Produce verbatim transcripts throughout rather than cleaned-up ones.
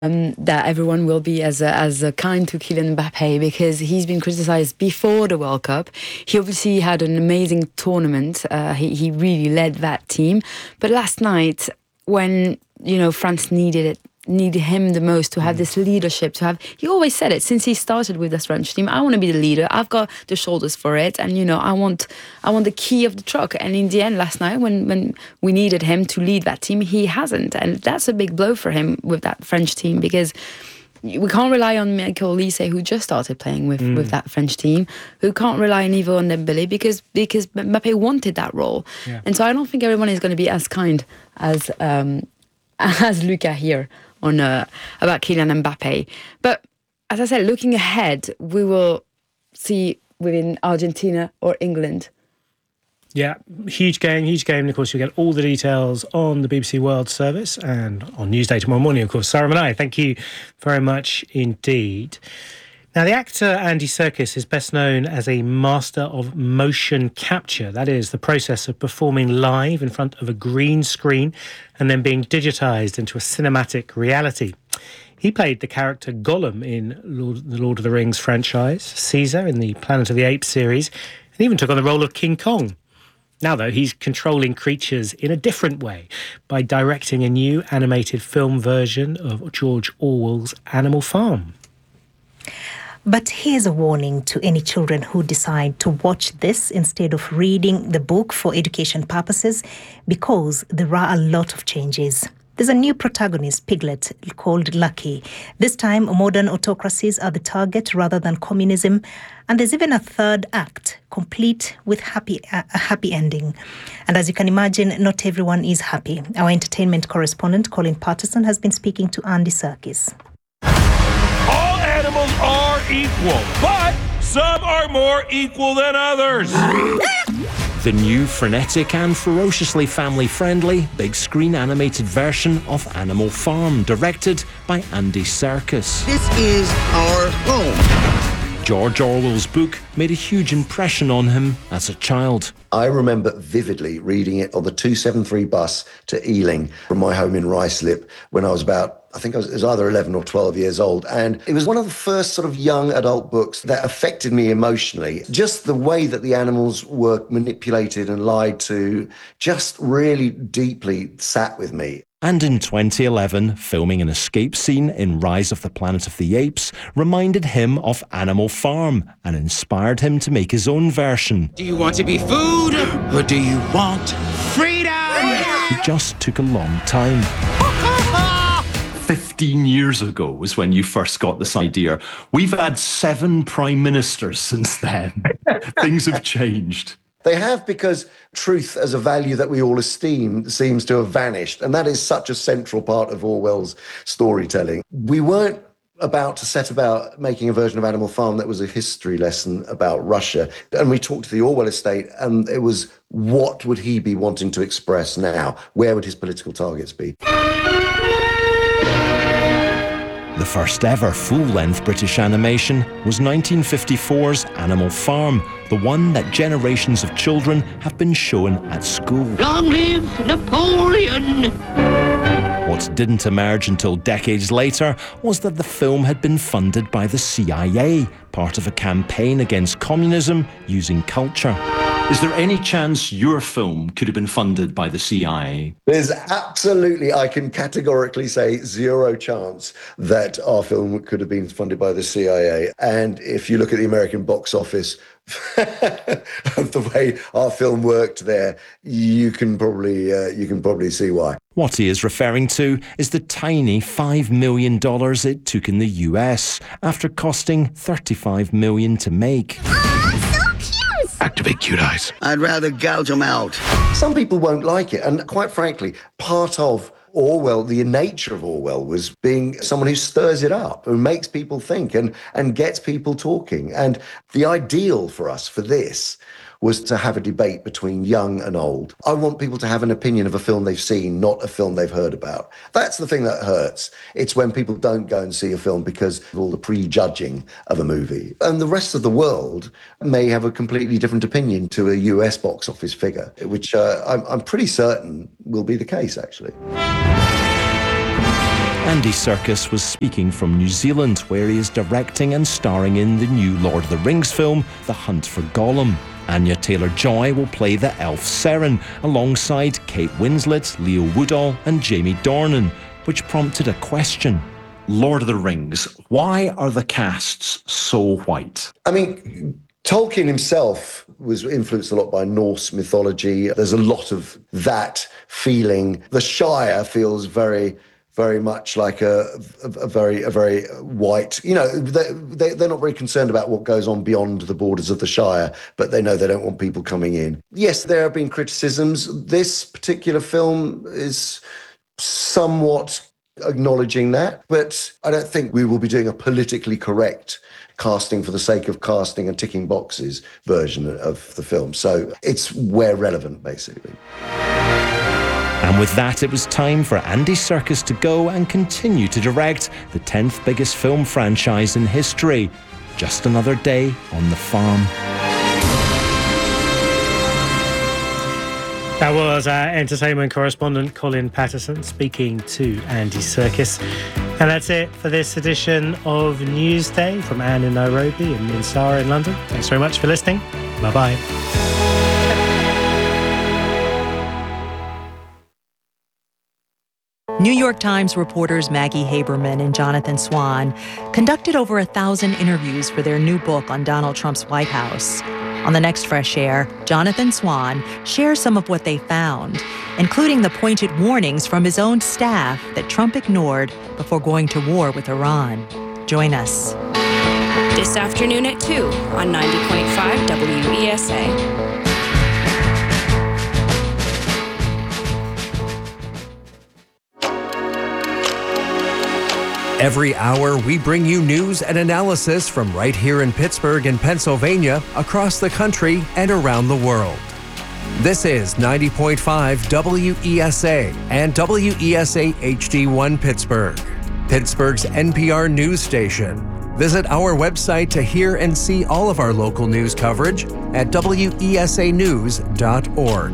Um, that everyone will be as uh, as uh, kind to Kylian Mbappe because he's been criticised before the World Cup. He obviously had an amazing tournament. Uh, he he really led that team. But last night, when you know France needed it, needed him the most to have this leadership, to have. He always said it since he started with the French team. I want to be the leader. I've got the shoulders for it, and you know I want I want the key of the truck. And in the end, last night when when we needed him to lead that team, he hasn't, and that's a big blow for him with that French team because we can't rely on Michael Olise, who just started playing with, mm. with that French team, who can't rely on Ivo and Dembele because because Mbappe wanted that role, yeah. And so I don't think everyone is going to be as kind as um, as Luca here on uh, about Kylian Mbappe. But as I said, looking ahead, we will see within Argentina or England. Yeah, huge game, huge game. And of course, you'll get all the details on the B B C World Service and on Newsday tomorrow morning, of course. Sarah Manai, thank you very much indeed. Now, the actor Andy Serkis is best known as a master of motion capture. That is the process of performing live in front of a green screen and then being digitised into a cinematic reality. He played the character Gollum in Lord, the Lord of the Rings franchise, Caesar in the Planet of the Apes series, and even took on the role of King Kong. Now, though, he's controlling creatures in a different way by directing a new animated film version of George Orwell's Animal Farm. But here's a warning to any children who decide to watch this instead of reading the book for education purposes, because there are a lot of changes. There's a new protagonist, Piglet, called Lucky. This time, modern autocracies are the target rather than communism. And there's even a third act, complete with happy a happy ending. And as you can imagine, not everyone is happy. Our entertainment correspondent, Colin Patterson, has been speaking to Andy Serkis. All animals are equal, but some are more equal than others. The new frenetic and ferociously family-friendly big-screen animated version of Animal Farm, directed by Andy Serkis. This is our home. George Orwell's book made a huge impression on him as a child. I remember vividly reading it on the two seventy-three bus to Ealing from my home in Ruislip when I was about, I think I was, it was either eleven or twelve years old. And it was one of the first sort of young adult books that affected me emotionally. Just the way that the animals were manipulated and lied to just really deeply sat with me. And in twenty eleven, filming an escape scene in Rise of the Planet of the Apes reminded him of Animal Farm and inspired him to make his own version. Do you want to be food or do you want freedom? It just took a long time. Fifteen years ago was when you first got this idea. We've had seven prime ministers since then. Things have changed. They have, because truth as a value that we all esteem seems to have vanished. And that is such a central part of Orwell's storytelling. We weren't about to set about making a version of Animal Farm that was a history lesson about Russia. And we talked to the Orwell estate, and it was, what would he be wanting to express now? Where would his political targets be? The first ever full-length British animation was nineteen fifty-four's Animal Farm, the one that generations of children have been shown at school. Long live Napoleon! What didn't emerge until decades later was that the film had been funded by the C I A, part of a campaign against communism using culture. Is there any chance your film could have been funded by the C I A? There's absolutely, I can categorically say, zero chance that our film could have been funded by the C I A. And if you look at the American box office, of the way our film worked there, you can probably uh, you can probably see why. What he is referring to is the tiny five million dollars it took in the U S after costing thirty-five million dollars to make. Oh, so cute! Activate cute eyes. I'd rather gouge them out. Some people won't like it, and quite frankly, part of Orwell, the nature of Orwell, was being someone who stirs it up, who makes people think and, and gets people talking. And the ideal for us for this was to have a debate between young and old. I want people to have an opinion of a film they've seen, not a film they've heard about. That's the thing that hurts. It's when people don't go and see a film because of all the prejudging of a movie. And the rest of the world may have a completely different opinion to a U S box office figure, which uh, I'm, I'm pretty certain will be the case, actually. Andy Serkis was speaking from New Zealand, where he is directing and starring in the new Lord of the Rings film, The Hunt for Gollum. Anya Taylor-Joy will play the elf Seren, alongside Kate Winslet, Leo Woodall and Jamie Dornan, which prompted a question. Lord of the Rings, why are the casts so white? I mean, Tolkien himself was influenced a lot by Norse mythology. There's a lot of that feeling. The Shire feels very, very much like a, a, a very, a very white. You know, they, they, they're not very concerned about what goes on beyond the borders of the Shire, but they know they don't want people coming in. Yes, there have been criticisms. This particular film is somewhat acknowledging that, but I don't think we will be doing a politically correct casting for the sake of casting and ticking boxes version of the film. So it's where relevant, basically. And with that, it was time for Andy Serkis to go and continue to direct the tenth biggest film franchise in history. Just another day on the farm. That was our entertainment correspondent Colin Patterson speaking to Andy Serkis. And that's it for this edition of Newsday from Anne in Nairobi and me, Sarah in London. Thanks very much for listening. Bye-bye. New York Times reporters Maggie Haberman and Jonathan Swan conducted over a thousand interviews for their new book on Donald Trump's White House. On the next Fresh Air, Jonathan Swan shares some of what they found, including the pointed warnings from his own staff that Trump ignored before going to war with Iran. Join us. This afternoon at two on ninety point five W E S A. Every hour, we bring you news and analysis from right here in Pittsburgh and Pennsylvania, across the country, and around the world. This is ninety point five W E S A and W E S A H D one Pittsburgh, Pittsburgh's N P R news station. Visit our website to hear and see all of our local news coverage at W E S A news dot org.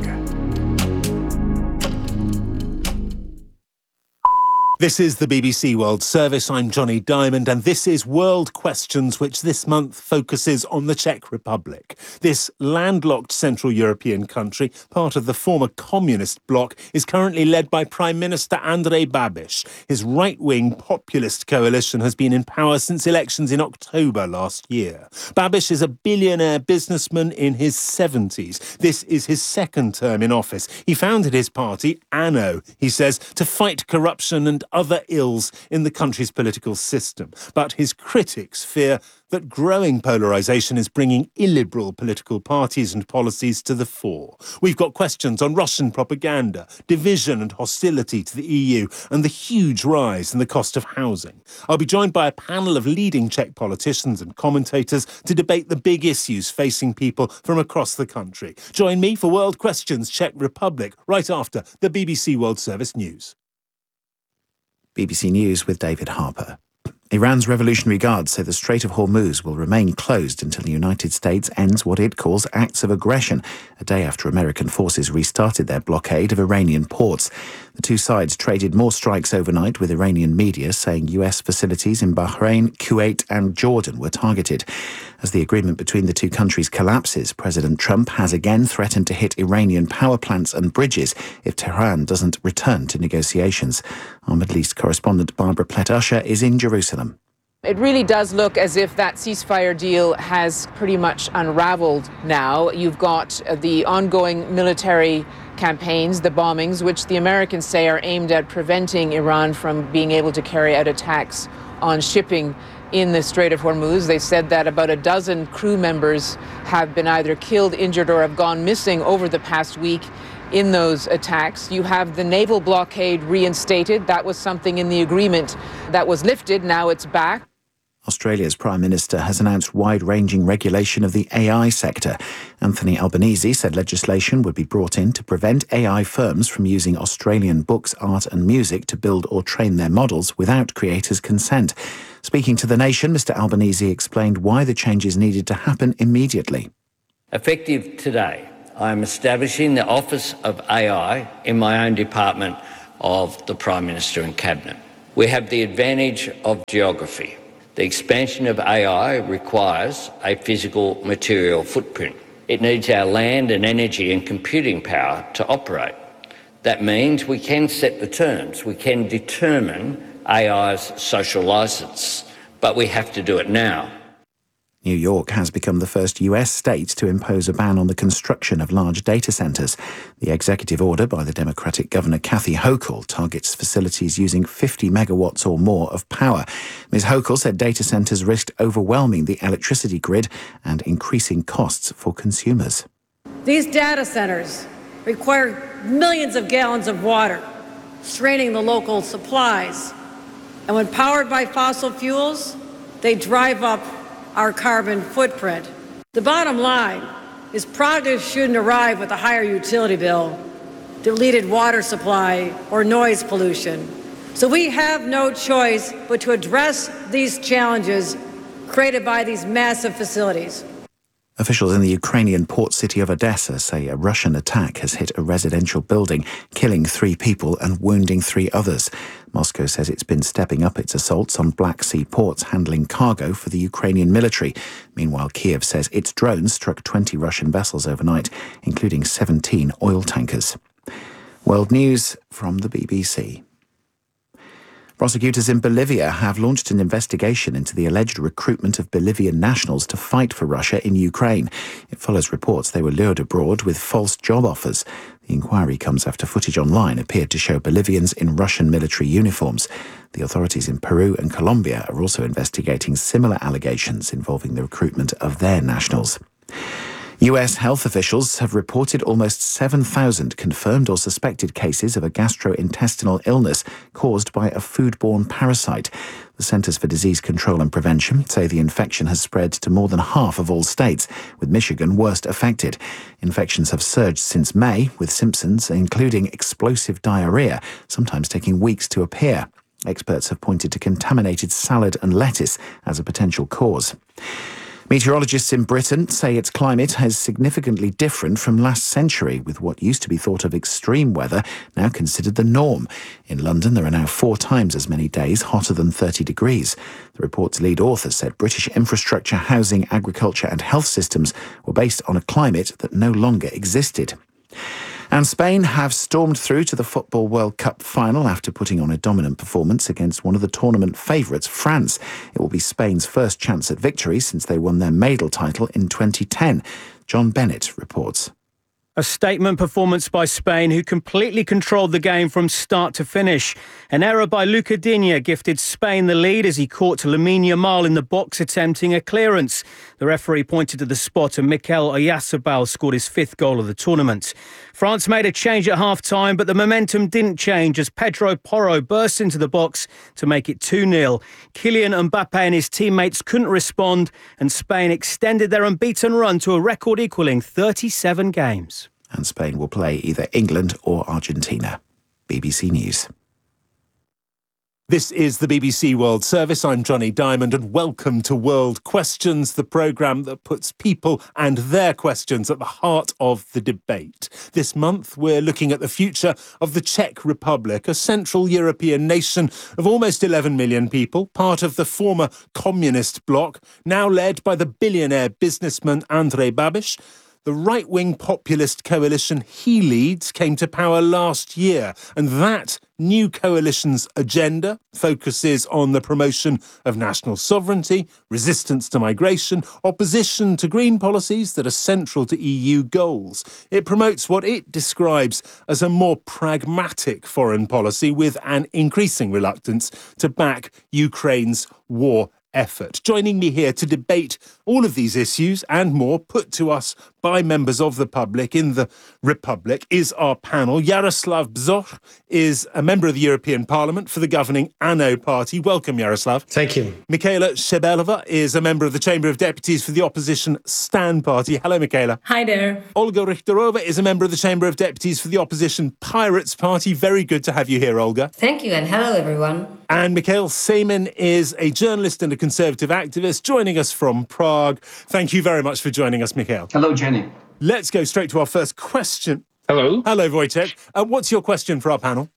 This is the B B C World Service. I'm Johnny Diamond, and this is World Questions, which this month focuses on the Czech Republic. This landlocked Central European country, part of the former communist bloc, is currently led by Prime Minister Andrej Babiš. His right-wing populist coalition has been in power since elections in October last year. Babiš is a billionaire businessman in his seventies. This is his second term in office. He founded his party, ANO, he says, to fight corruption and other ills in the country's political system. But his critics fear that growing polarisation is bringing illiberal political parties and policies to the fore. We've got questions on Russian propaganda, division and hostility to the E U, and the huge rise in the cost of housing. I'll be joined by a panel of leading Czech politicians and commentators to debate the big issues facing people from across the country. Join me for World Questions Czech Republic right after the B B C World Service News. B B C News with David Harper. Iran's Revolutionary Guards say the Strait of Hormuz will remain closed until the United States ends what it calls acts of aggression, a day after American forces restarted their blockade of Iranian ports. The two sides traded more strikes overnight, with Iranian media saying U S facilities in Bahrain, Kuwait and Jordan were targeted. As the agreement between the two countries collapses, President Trump has again threatened to hit Iranian power plants and bridges if Tehran doesn't return to negotiations. Our Middle East correspondent Barbara Plett-Usher is in Jerusalem. It really does look as if that ceasefire deal has pretty much unraveled now. You've got the ongoing military campaigns, the bombings, which the Americans say are aimed at preventing Iran from being able to carry out attacks on shipping in the Strait of Hormuz. They said that about a dozen crew members have been either killed, injured, or have gone missing over the past week in those attacks. You have the naval blockade reinstated. That was something in the agreement that was lifted. Now it's back. Australia's Prime Minister has announced wide-ranging regulation of the A I sector. Anthony Albanese said legislation would be brought in to prevent A I firms from using Australian books, art and music to build or train their models without creators' consent. Speaking to The Nation, Mr Albanese explained why the changes needed to happen immediately. Effective today, I am establishing the Office of A I in my own department of the Prime Minister and Cabinet. We have the advantage of geography. The expansion of A I requires a physical material footprint. It needs our land and energy and computing power to operate. That means we can set the terms. We can determine A I's social licence, but we have to do it now. New York has become the first U S state to impose a ban on the construction of large data centers. The executive order by the Democratic Governor Kathy Hochul targets facilities using fifty megawatts or more of power. Miz Hochul said data centers risked overwhelming the electricity grid and increasing costs for consumers. These data centers require millions of gallons of water, straining the local supplies. And when powered by fossil fuels, they drive up our carbon footprint. The bottom line is projects shouldn't arrive with a higher utility bill, depleted water supply, or noise pollution. So we have no choice but to address these challenges created by these massive facilities. Officials in the Ukrainian port city of Odessa say a Russian attack has hit a residential building, killing three people and wounding three others. Moscow says it's been stepping up its assaults on Black Sea ports handling cargo for the Ukrainian military. Meanwhile, Kiev says its drones struck twenty Russian vessels overnight, including seventeen oil tankers. World News from the B B C. Prosecutors in Bolivia have launched an investigation into the alleged recruitment of Bolivian nationals to fight for Russia in Ukraine. It follows reports they were lured abroad with false job offers. The inquiry comes after footage online appeared to show Bolivians in Russian military uniforms. The authorities in Peru and Colombia are also investigating similar allegations involving the recruitment of their nationals. U S health officials have reported almost seven thousand confirmed or suspected cases of a gastrointestinal illness caused by a foodborne parasite. The Centers for Disease Control and Prevention say the infection has spread to more than half of all states, with Michigan worst affected. Infections have surged since May, with symptoms including explosive diarrhea, sometimes taking weeks to appear. Experts have pointed to contaminated salad and lettuce as a potential cause. Meteorologists in Britain say its climate is significantly different from last century, with what used to be thought of extreme weather now considered the norm. In London, there are now four times as many days hotter than thirty degrees. The report's lead author said British infrastructure, housing, agriculture and health systems were based on a climate that no longer existed. And Spain have stormed through to the Football World Cup final after putting on a dominant performance against one of the tournament favourites, France. It will be Spain's first chance at victory since they won their medal title in twenty ten. John Bennett reports. A statement performance by Spain, who completely controlled the game from start to finish. An error by Luca Digne gifted Spain the lead as he caught Lamine Yamal in the box attempting a clearance. The referee pointed to the spot and Mikel Oyarzabal scored his fifth goal of the tournament. France made a change at half-time, but the momentum didn't change as Pedro Porro burst into the box to make it two nil. Kylian Mbappe and his teammates couldn't respond, and Spain extended their unbeaten run to a record equalling thirty-seven games. And Spain will play either England or Argentina. B B C News. This is the B B C World Service. I'm Johnny Diamond and welcome to World Questions, the programme that puts people and their questions at the heart of the debate. This month we're looking at the future of the Czech Republic, a Central European nation of almost eleven million people, part of the former communist bloc, now led by the billionaire businessman Andrej Babiš. The right-wing populist coalition he leads came to power last year, and that new coalition's agenda focuses on the promotion of national sovereignty, resistance to migration, opposition to green policies that are central to E U goals. It promotes what it describes as a more pragmatic foreign policy with an increasing reluctance to back Ukraine's war effort. Joining me here to debate all of these issues and more put to us by members of the public in the Republic is our panel. Jaroslav Bzoch is a member of the European Parliament for the governing ANO party. Welcome, Jaroslav. Thank you. Michaela Shebelova is a member of the Chamber of Deputies for the opposition Stan party. Hello, Michaela. Hi there. Olga Richterova is a member of the Chamber of Deputies for the opposition Pirates party. Very good to have you here, Olga. Thank you, and hello, everyone. And Mikhail Seymin is a journalist and a conservative activist joining us from Prague. Thank you very much for joining us, Mikhail. Hello, Jenny. Let's go straight to our first question. Hello. Hello, Wojtek. Uh, what's your question for our panel?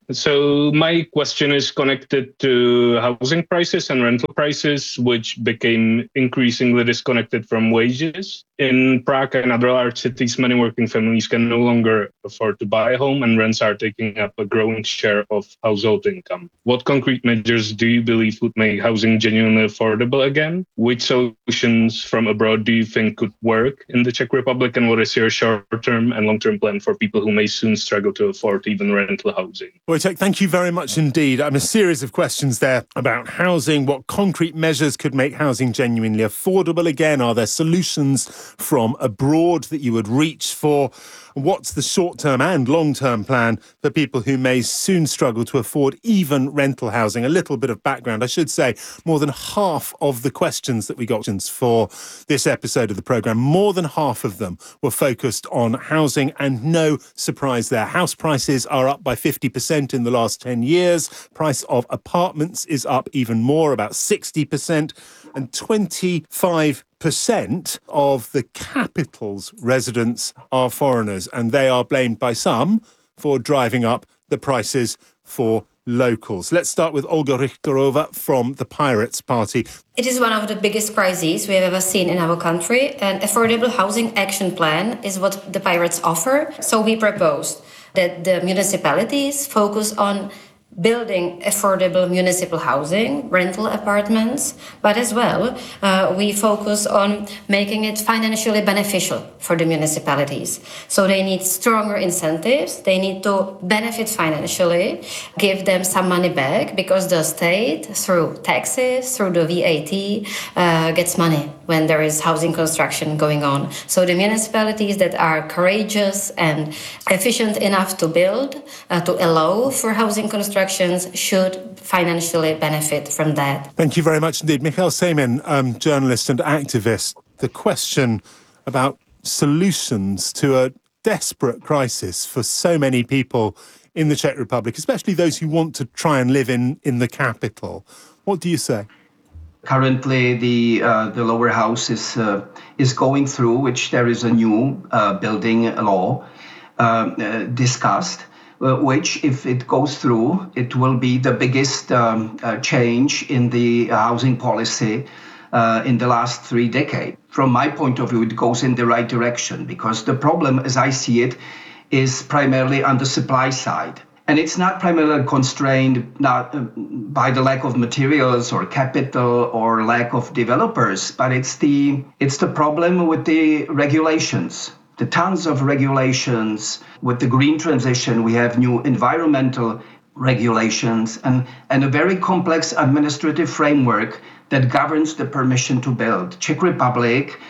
So my question is connected to housing prices and rental prices, which became increasingly disconnected from wages. In Prague and other large cities, many working families can no longer afford to buy a home, and rents are taking up a growing share of household income. What concrete measures do you believe would make housing genuinely affordable again? Which solutions from abroad do you think could work in the Czech Republic, and what is your short-term and long-term plan for people who may soon struggle to afford even rental housing? Wojciech, thank you very much indeed. I'm a series of questions there about housing. What concrete measures could make housing genuinely affordable again? Are there solutions from abroad that you would reach for? What's the short-term and long-term plan for people who may soon struggle to afford even rental housing? A little bit of background. I should say more than half of the questions that we got for this episode of the programme, more than half of them were focused on housing, and no surprise there. House prices are up by fifty percent in the last ten years. Price of apartments is up even more, about sixty percent, and twenty-five percent of the capital's residents are foreigners, and they are blamed by some for driving up the prices for locals. Let's start with Olga Richterova from the Pirates Party. It is one of the biggest crises we have ever seen in our country, and Affordable Housing Action Plan is what the Pirates offer. So we proposed that the municipalities focus on building affordable municipal housing, rental apartments, but as well, uh, we focus on making it financially beneficial for the municipalities. So they need stronger incentives, they need to benefit financially, give them some money back, because the state, through taxes, through the V A T, uh, gets money when there is housing construction going on. So the municipalities that are courageous and efficient enough to build, uh, to allow for housing construction, should financially benefit from that. Thank you very much indeed. Mikhail Semin, um, journalist and activist. The question about solutions to a desperate crisis for so many people in the Czech Republic, especially those who want to try and live in, in the capital. What do you say? Currently, the uh, the lower house is uh, is going through, which there is a new uh, building law uh, uh, discussed. Uh, which, if it goes through, it will be the biggest um, uh, change in the housing policy uh, in the last three decades. From my point of view, it goes in the right direction, because the problem, as I see it, is primarily on the supply side. And it's not primarily constrained not, uh, by the lack of materials or capital or lack of developers, but it's the it's the problem with the regulations. The tons of regulations. With the green transition, we have new environmental regulations and, and a very complex administrative framework that governs the permission to build. Czech Republic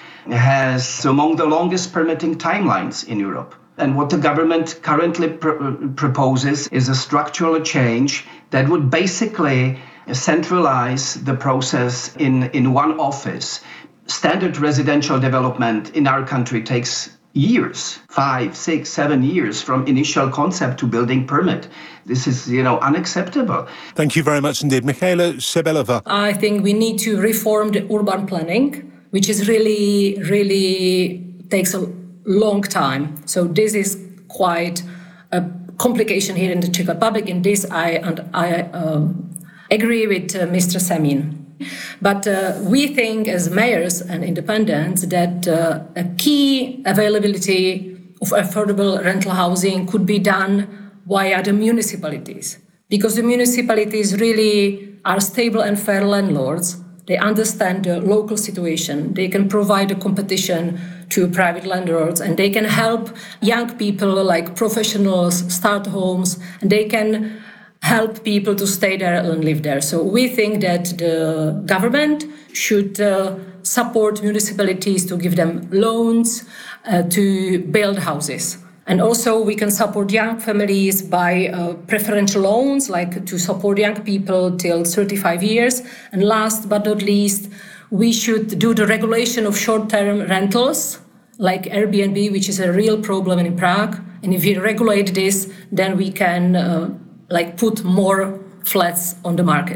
has among the longest permitting timelines in Europe. And what the government currently pr- proposes is a structural change that would basically centralize the process in, in one office. Standard residential development in our country takes years, five, six, seven years from initial concept to building permit. This is, you know, unacceptable. Thank you very much indeed. Michaela Shebelova. I think we need to reform the urban planning, which is really, really takes a long time. So this is quite a complication here in the Czech Republic. In this, I and I um, agree with uh, Mister Semin. But uh, we think as mayors and independents that uh, a key availability of affordable rental housing could be done via the municipalities, because the municipalities really are stable and fair landlords. They understand the local situation. They can provide a competition to private landlords, and they can help young people like professionals start homes, and they can help people to stay there and live there. So we think that the government should uh, support municipalities to give them loans uh, to build houses. And also we can support young families by uh, preferential loans, like to support young people till thirty-five years. And last but not least, we should do the regulation of short-term rentals, like Airbnb, which is a real problem in Prague. And if we regulate this, then we can uh, like put more flats on the market.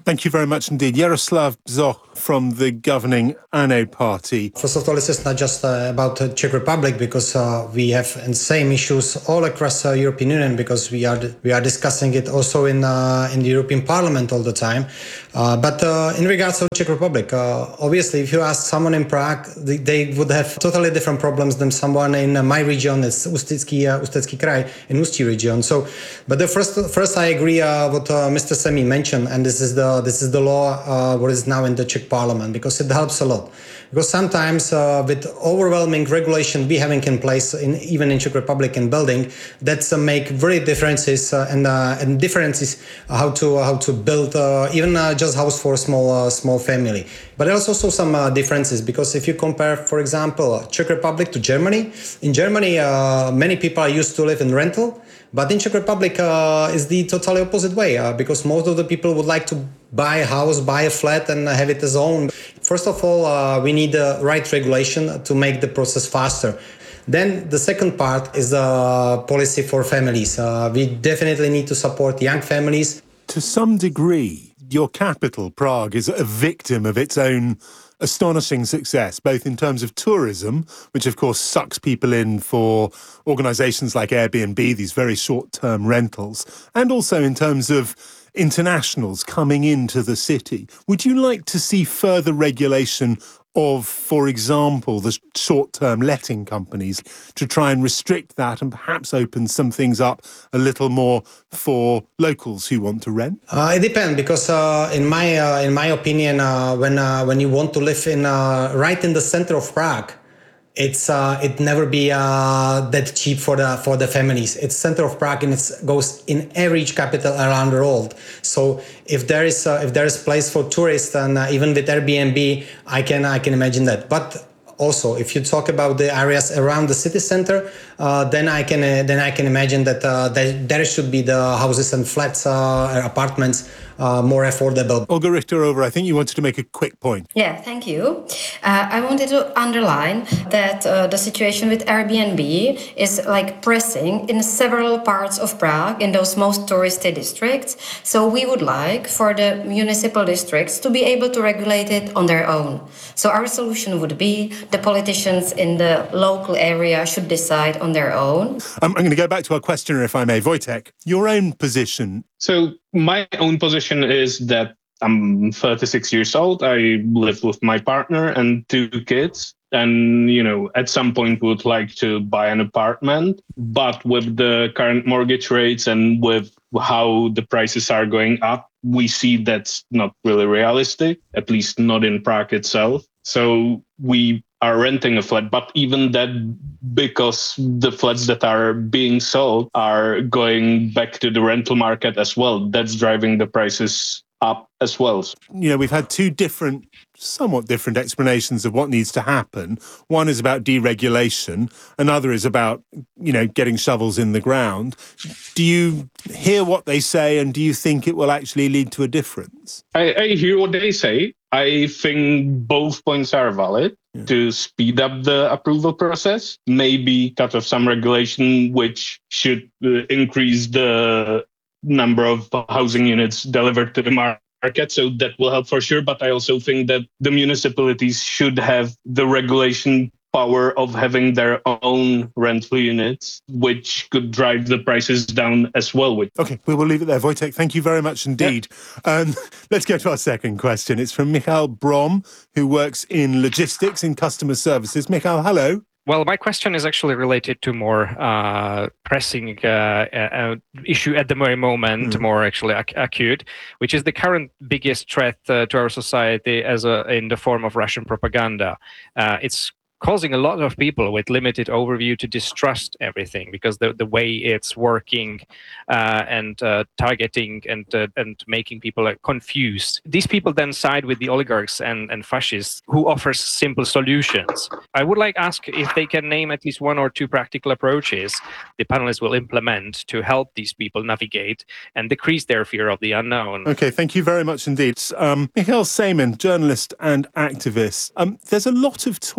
Thank you very much indeed. Jaroslav Bzoch from the governing ANO party. First of all, this is not just uh, about the Czech Republic, because uh, we have the same issues all across the uh, European Union, because we are we are discussing it also in uh, in the European Parliament all the time. Uh, but uh, in regards to the Czech Republic, uh, obviously, if you ask someone in Prague, they, they would have totally different problems than someone in uh, my region. It's Ústecký uh, Ústecký kraj, in Ústí region. So, but the first first I agree uh, what uh, Mister Semí mentioned, and this is the this is the law uh, what is now in the Czech Parliament, because it helps a lot. Because sometimes uh, with overwhelming regulation we having in place, in, even in Czech Republic in building, that's uh, make very differences uh, and uh, and differences how to how to build uh, even uh, just house for a small uh, small family. But there's also some uh, differences, because if you compare, for example, Czech Republic to Germany, in Germany uh, many people are used to live in rental. But in Czech Republic uh, is the totally opposite way, uh, because most of the people would like to buy a house, buy a flat and have it as own. First of all, uh, we need the right regulation to make the process faster. Then the second part is the policy for families. Uh, we definitely need to support young families. To some degree, your capital, Prague, is a victim of its own astonishing success, both in terms of tourism, which of course sucks people in for organisations like Airbnb, these very short-term rentals, and also in terms of internationals coming into the city. Would you like to see further regulation of, for example, the short-term letting companies to try and restrict that and perhaps open some things up a little more for locals who want to rent? Uh, it depends, because uh, in my uh, in my opinion, uh, when uh, when you want to live in uh, right in the center of Prague, it's uh, it never be uh, that cheap for the for the families. It's center of Prague, and it goes in every capital around the world. So if there is uh, if there is place for tourists, and uh, even with Airbnb, I can I can imagine that. But also, if you talk about the areas around the city center, uh, then I can uh, then I can imagine that uh, there, there should be the houses and flats, uh, apartments, uh, more affordable. Olga Richterova, I think you wanted to make a quick point. Yeah, thank you. Uh, I wanted to underline that uh, the situation with Airbnb is like pressing in several parts of Prague, in those most touristy districts. So we would like for the municipal districts to be able to regulate it on their own. So our solution would be the politicians in the local area should decide on their own. I'm, I'm going to go back to our questioner, if I may. Wojtek, your own position. So my own position is that I'm thirty-six years old. I live with my partner and two kids. And, you know, at some point would like to buy an apartment. But with the current mortgage rates and with how the prices are going up, we see that's not really realistic, at least not in Prague itself. So we are renting a flat, but even that, because the flats that are being sold are going back to the rental market as well, that's driving the prices up as well. You know, we've had two different, somewhat different explanations of what needs to happen. One is about deregulation, another is about, you know, getting shovels in the ground. Do you hear what they say, and do you think it will actually lead to a difference? I, I hear what they say. I think both points are valid. Yeah. To speed up the approval process, maybe cut off some regulation which should uh, increase the number of housing units delivered to the market. So that will help for sure. But I also think that the municipalities should have the regulation power of having their own rental units, which could drive the prices down as well. Okay, we will leave it there. Wojtek, thank you very much indeed. Yeah. Um, let's go to our second question. It's from Michal Brom, who works in logistics in customer services. Michal, hello. Well, my question is actually related to more uh, pressing uh, uh, issue at the very moment, mm. more actually ac- acute, which is the current biggest threat uh, to our society as a, in the form of Russian propaganda. Uh, it's causing a lot of people with limited overview to distrust everything, because the, the way it's working uh, and uh, targeting and uh, and making people uh, confused. These people then side with the oligarchs and, and fascists who offers simple solutions. I would like to ask if they can name at least one or two practical approaches the panelists will implement to help these people navigate and decrease their fear of the unknown. Okay, thank you very much indeed. Um, Michael Seyman, journalist and activist. Um, there's a lot of talk about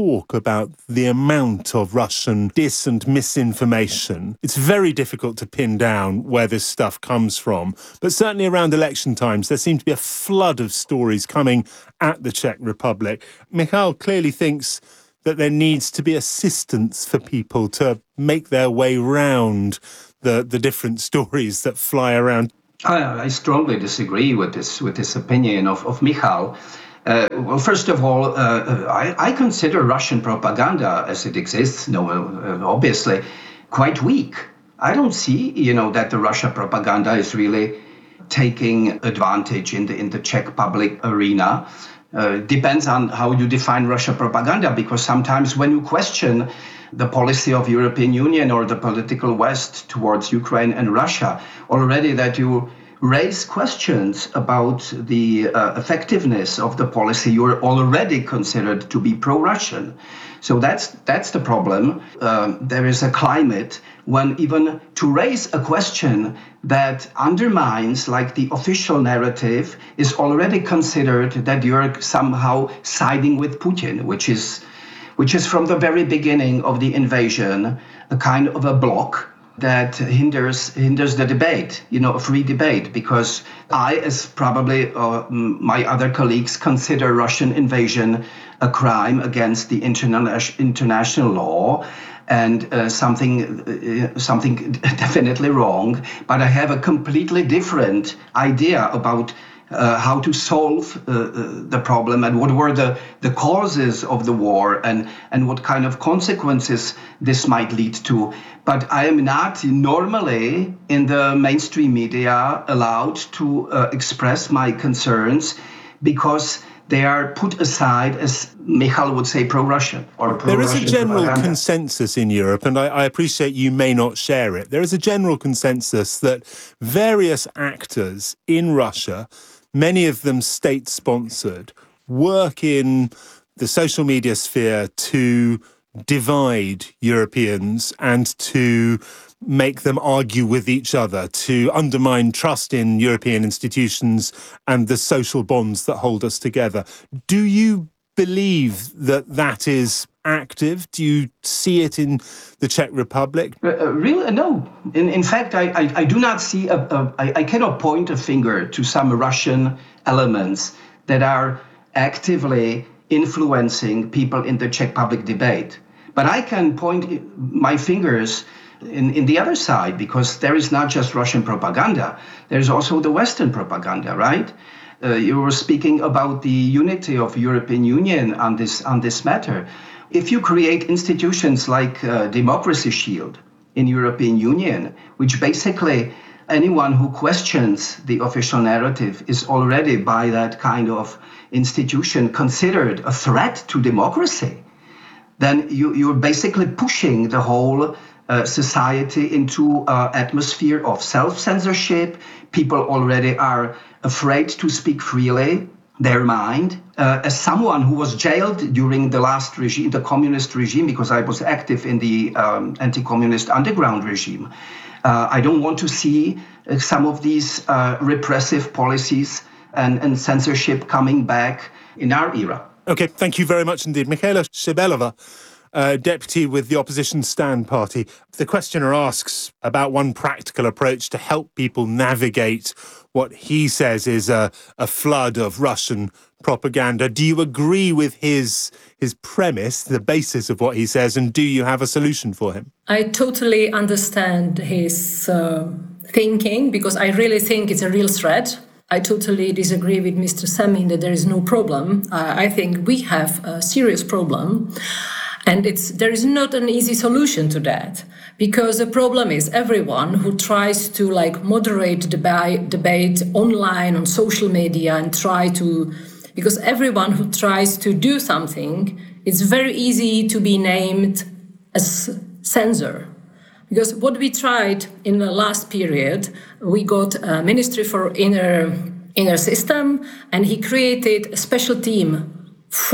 about the amount of Russian dis and misinformation. It's very difficult to pin down where this stuff comes from, but certainly around election times there seems to be a flood of stories coming at the Czech Republic. Michal clearly thinks that there needs to be assistance for people to make their way round the, the different stories that fly around. I, I strongly disagree with this with this opinion of, of Michal. Uh, well, first of all, uh, I, I consider Russian propaganda as it exists, no, uh, obviously, quite weak. I don't see, you know, that the Russia propaganda is really taking advantage in the in the Czech public arena. Uh, depends on how you define Russia propaganda, because sometimes when you question the policy of European Union or the political West towards Ukraine and Russia, already that you raise questions about the uh, effectiveness of the policy, you're already considered to be pro-Russian. So that's that's the problem. Uh, there is a climate when even to raise a question that undermines like the official narrative is already considered that you're somehow siding with Putin, which is which is from the very beginning of the invasion a kind of a block that hinders hinders the debate, you know, a free debate, because I, as probably uh, my other colleagues, consider Russian invasion a crime against the interna- international law and uh, something uh, something definitely wrong. But I have a completely different idea about uh, how to solve uh, the problem and what were the, the causes of the war and, and what kind of consequences this might lead to. But I am not normally in the mainstream media allowed to uh, express my concerns because they are put aside, as Michal would say, pro-Russian or pro-Russian. There is a general propaganda. consensus in Europe, and I, I appreciate you may not share it. There is a general consensus that various actors in Russia, many of them state-sponsored, work in the social media sphere to divide Europeans and to make them argue with each other, to undermine trust in European institutions and the social bonds that hold us together. Do you believe that that is active? Do you see it in the Czech Republic? Uh, uh, really, no. In, in fact, I, I, I do not see, a, a, I, I cannot point a finger to some Russian elements that are actively influencing people in the Czech public debate. But I can point my fingers in, in the other side, because there is not just Russian propaganda, there's also the Western propaganda, right? Uh, you were speaking about the unity of European Union on this on this matter. If you create institutions like uh, Democracy Shield in European Union, which basically anyone who questions the official narrative is already by that kind of institution considered a threat to democracy, then you, you're basically pushing the whole uh, society into an atmosphere of self-censorship. People already are afraid to speak freely their mind. Uh, as someone who was jailed during the last regime, the communist regime, because I was active in the um, anti-communist underground regime, uh, I don't want to see uh, some of these uh, repressive policies and, and censorship coming back in our era. OK, thank you very much indeed. Michaela Shebelova, uh, deputy with the opposition Stand Party. The questioner asks about one practical approach to help people navigate what he says is a, a flood of Russian propaganda. Do you agree with his his premise, the basis of what he says, and do you have a solution for him? I totally understand his uh, thinking, because I really think it's a real threat. I totally disagree with Mister Samin that there is no problem. Uh, I think we have a serious problem, and it's there is not an easy solution to that, because the problem is everyone who tries to like moderate deba- debate online on social media and try to, because everyone who tries to do something, it's very easy to be named as censor. Because what we tried in the last period, we got a Ministry for Inner, Inner System, and he created a special team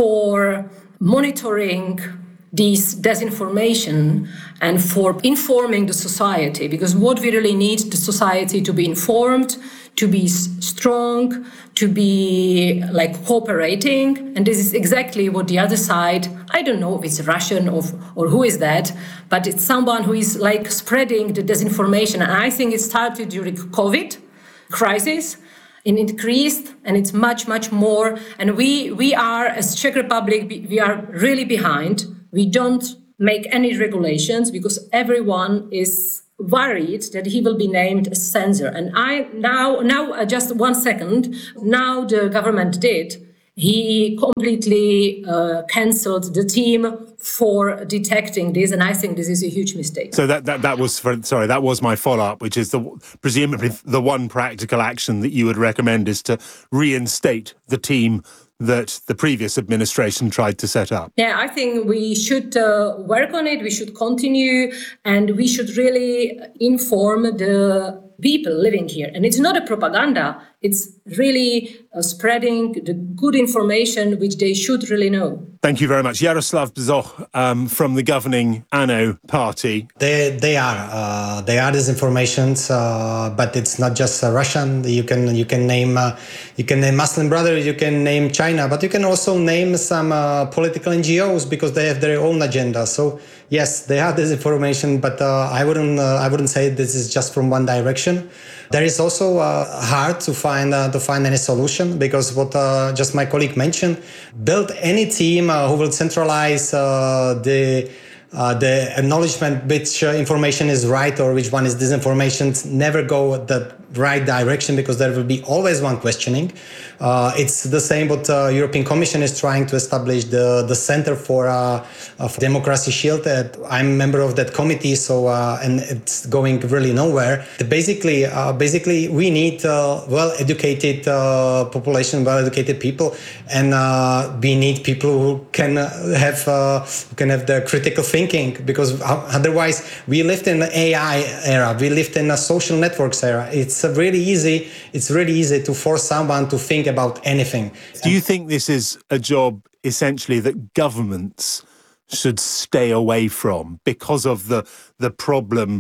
for monitoring this disinformation and for informing the society. Because what we really need, the society to be informed, to be strong, to be like cooperating. And this is exactly what the other side, I don't know if it's Russian or, or who is that, but it's someone who is like spreading the disinformation. And I think it started during COVID crisis. It increased, and it's much, much more. And we, we are, as Czech Republic, we are really behind. We don't make any regulations because everyone is worried that he will be named a censor. And I now, now uh, just one second, now the government did. He completely uh, cancelled the team for detecting this, and I think this is a huge mistake. So that that, that was for, sorry, that was my follow-up, which is the presumably the one practical action that you would recommend is to reinstate the team that the previous administration tried to set up. Yeah, I think we should uh, work on it. We should continue, and we should really inform the people living here. And it's not a propaganda. It's really uh, spreading the good information which they should really know. Thank you very much. Jaroslav Bzoch um, from the governing ANO party. They they are uh, they are disinformations, uh, but it's not just uh, Russian. You can you can name uh, you can name Muslim Brothers, you can name China, but you can also name some uh, political N G Os because they have their own agenda. So yes, they are disinformation, but uh, I wouldn't uh, I wouldn't say this is just from one direction. There is also uh, hard to find uh, to find any solution because what uh, just my colleague mentioned, build any team uh, who will centralize uh, the uh, the acknowledgement which uh, information is right or which one is disinformation. Never go the right direction because there will be always one questioning. Uh, it's the same what uh, European Commission is trying to establish the the Center for uh, of Democracy Shield. Uh, I'm a member of that committee, so uh, and it's going really nowhere. The basically, uh, basically, we need uh, well-educated uh, population, well-educated people, and uh, we need people who can have uh, who can have the critical thinking. Because otherwise, we lived in the A I era, we lived in a social networks era. It's really easy. It's really easy to force someone to think about anything. Do you think this is a job essentially that governments should stay away from because of the the problem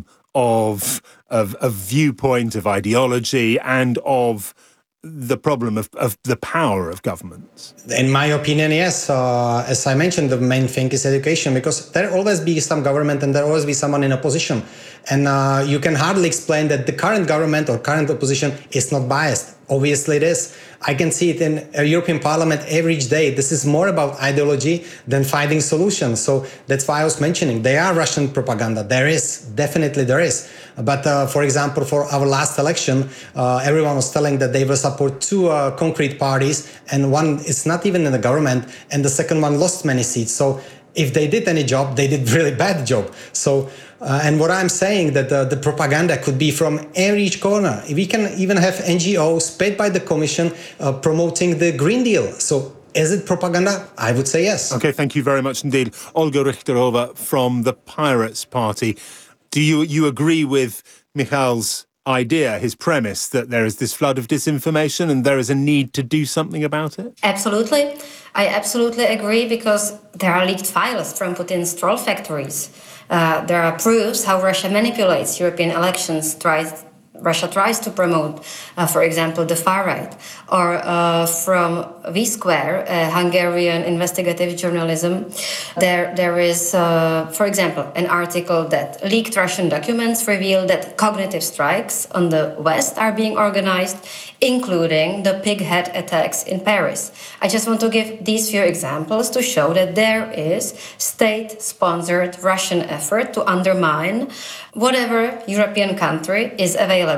of of, of viewpoint, of ideology, and of the problem of, of the power of governments? In my opinion, yes. Uh, as I mentioned, the main thing is education, because there will always be some government and there will always be someone in opposition. And uh, you can hardly explain that the current government or current opposition is not biased. Obviously it is. I can see it in a European Parliament every day. This is more about ideology than finding solutions. So that's why I was mentioning there are Russian propaganda. There is, definitely there is. But uh, for example, for our last election, uh, everyone was telling that they will support two uh, concrete parties, and one is not even in the government, and the second one lost many seats. So if they did any job, they did really bad job. So, uh, and what I'm saying that uh, the propaganda could be from every corner. We can even have N G Os paid by the Commission uh, promoting the Green Deal. So is it propaganda? I would say yes. Okay, thank you very much indeed. Olga Richterova from the Pirates Party. Do you, you agree with Michal's idea, his premise, that there is this flood of disinformation and there is a need to do something about it? Absolutely. I absolutely agree, because there are leaked files from Putin's troll factories. Uh, there are proofs how Russia manipulates European elections, tries Russia tries to promote, uh, for example, the far right, or uh, from V Square, uh, Hungarian investigative journalism. There, there is, uh, for example, an article that leaked Russian documents reveal that cognitive strikes on the West are being organized, including the pighead attacks in Paris. I just want to give these few examples to show that there is state-sponsored Russian effort to undermine whatever European country is available.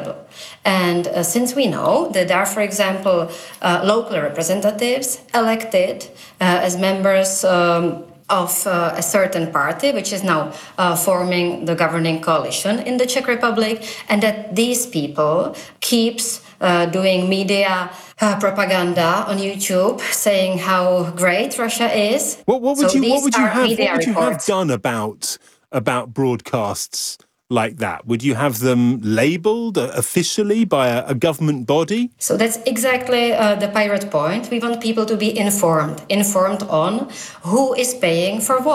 And uh, since we know that there are, for example, uh, local representatives elected uh, as members um, of uh, a certain party, which is now uh, forming the governing coalition in the Czech Republic, and that these people keeps uh, doing media uh, propaganda on YouTube, saying how great Russia is. What, what would so you, what would you have, what would you have reports. done about about broadcasts like that? Would you have them labelled uh, officially by a, a government body? So that's exactly uh, the pirate point. We want people to be informed, informed on who is paying for what.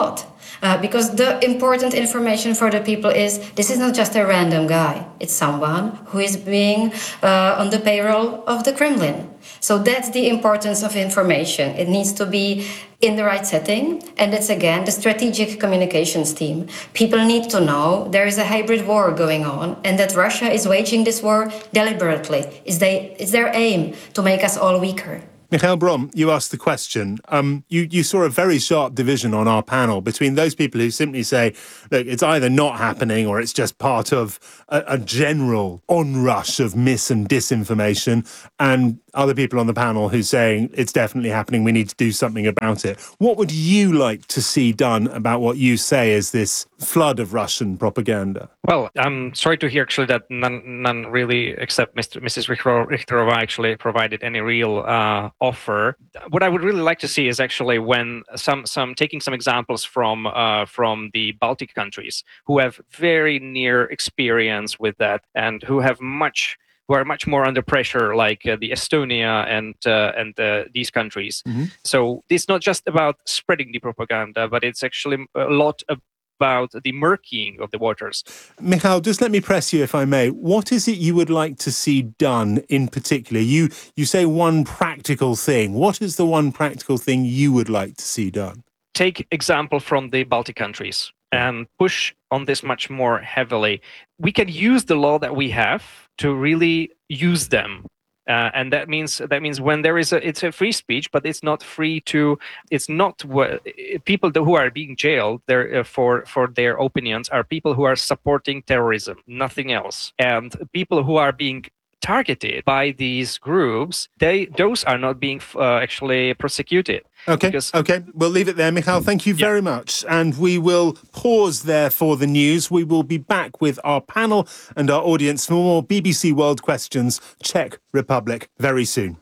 Uh, because the important information for the people is this is not just a random guy. It's someone who is being uh, on the payroll of the Kremlin. So that's the importance of information. It needs to be in the right setting. And it's, again, the strategic communications team. People need to know there is a hybrid war going on and that Russia is waging this war deliberately. It's, they, it's their aim to make us all weaker. Michael Brom, you asked the question. Um, you, you saw a very sharp division on our panel between those people who simply say, look, it's either not happening or it's just part of a, a general onrush of mis and disinformation, and other people on the panel who saying it's definitely happening, we need to do something about it. What would you like to see done about what you say is this flood of Russian propaganda? Well, I'm sorry to hear actually that none, none really, except Mister Missus Richterova, actually provided any real uh, offer. What I would really like to see is actually when some some taking some examples from uh, from the Baltic countries who have very near experience with that and who have much who are much more under pressure, like uh, the Estonia and uh, and uh, these countries. Mm-hmm. So it's not just about spreading the propaganda, but it's actually a lot of about the murkying of the waters. Michal, just let me press you, if I may. What is it you would like to see done in particular? You you say one practical thing. What is the one practical thing you would like to see done? Take example from the Baltic countries and push on this much more heavily. We can use the law that we have to really use them. Uh, and that means that means when there is a it's a free speech, but it's not free to it's not what people who are being jailed there uh, for for their opinions are people who are supporting terrorism, nothing else. And people who are being targeted by these groups, they those are not being uh, actually prosecuted. Okay, because, okay, we'll leave it there, Michal. Thank you very yeah. much. And we will pause there for the news. We will be back with our panel and our audience for more B B C World Questions, Czech Republic, very soon.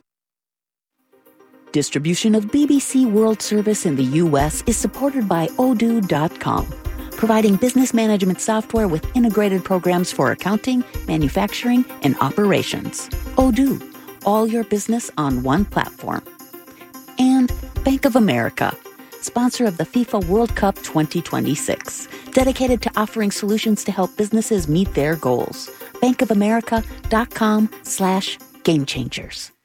Distribution of B B C World Service in the U S is supported by Odoo dot com, providing business management software with integrated programs for accounting, manufacturing, and operations. Odoo, all your business on one platform. And Bank of America, sponsor of the FIFA World Cup twenty twenty-six, dedicated to offering solutions to help businesses meet their goals. Bank of America dot com slash game changers.